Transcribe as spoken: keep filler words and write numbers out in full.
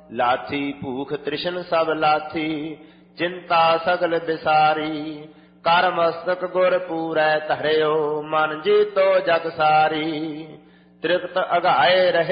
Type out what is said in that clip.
लाथी भूख तृष्ण सब लाथी, चिंता सगल बिसारी। कर मस्तक गुर पूरै धर्यो, मन जीतो जग सारी। तृप्त अघाए रहे